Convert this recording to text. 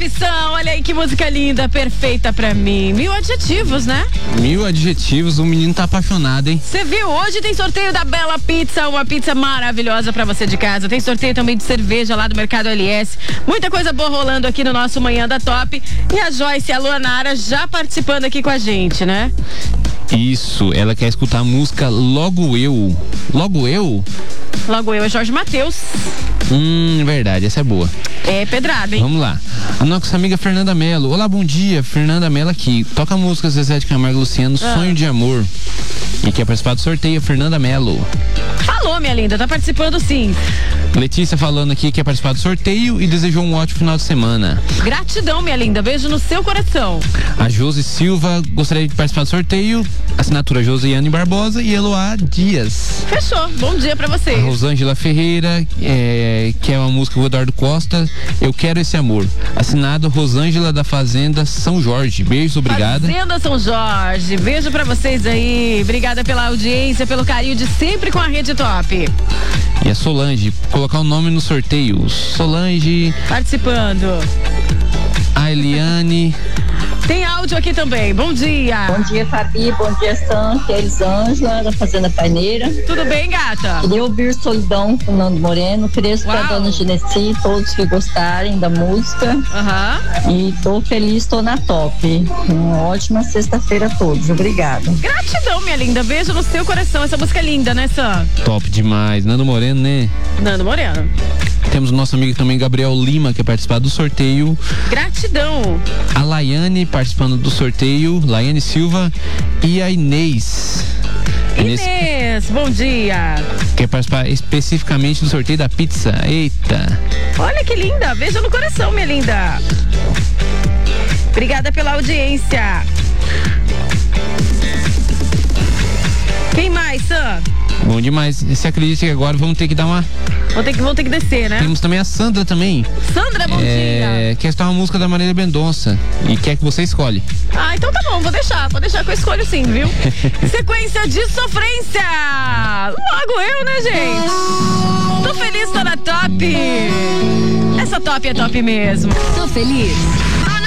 Top Sam, olha aí que música linda, perfeita pra mim. 1000 adjetivos, né? 1000 adjetivos, o menino tá apaixonado, hein? Você viu? Hoje tem sorteio da Bela Pizza, uma pizza maravilhosa pra você de casa. Tem sorteio também de cerveja lá do Mercado LS. Muita coisa boa rolando aqui no nosso Manhã da Top. E a Joyce e a Luanara já participando aqui com a gente, né? Isso, ela quer escutar a música Logo Eu. Logo Eu? Logo Eu é Jorge Mateus. Verdade, essa é boa. É pedrada, hein? Vamos lá. A nossa amiga Fernanda Mello. Olá, bom dia. Fernanda Mello aqui. Toca a música Zezé de Camargo e Luciano, Sonho de Amor. E quer participar do sorteio, Fernanda Mello. Falou, minha linda, tá participando sim. Letícia falando aqui que quer participar do sorteio e desejou um ótimo final de semana. Gratidão, minha linda. Beijo no seu coração. A Josi Silva gostaria de participar do sorteio. Assinatura Josiane Barbosa e Eloá Dias. Fechou. Bom dia pra vocês. A Rosângela Ferreira, que é uma música do Eduardo Costa. Eu Quero Esse Amor. Assinado Rosângela da Fazenda São Jorge. Beijos, obrigada. Fazenda São Jorge. Beijo pra vocês aí. Obrigada pela audiência, pelo carinho de sempre com a Rede Top. E a Solange, colocar o nome no sorteio. Solange. Participando. A Eliane. Tem áudio aqui também. Bom dia. Bom dia, Fabi. Bom dia, Sam. Que é Elisângela, da Fazenda Paineira. Tudo bem, gata? Queria ouvir Solidão com o Nando Moreno. Queria escutar a Dona Genesi, todos que gostarem da música. E tô feliz, tô na top. Uma ótima sexta-feira a todos. Obrigada. Gratidão, minha linda. Beijo no seu coração. Essa música é linda, né, Sam? Top demais. Nando Moreno, né? Nando Moreno. Temos o nosso amigo também, Gabriel Lima, que quer participar do sorteio. Gratidão. A Laiane participando do sorteio, Laiane Silva e a Inês. Inês, bom dia. Quer participar especificamente do sorteio da pizza. Eita. Olha que linda. Beijo no coração, minha linda. Obrigada pela audiência. Quem mais, Sam? Bom demais. Você acredita que agora vamos ter que dar uma... Vamos ter que descer, né? Temos também a Sandra também. Sandra, bom dia. Quer escutar uma música da Marília Mendonça e quer que você escolhe. Então tá bom, pode deixar que eu escolho sim, viu? Sequência de sofrência. Logo eu, né, gente? Tô feliz, tô na top. Essa top é top mesmo. Tô feliz.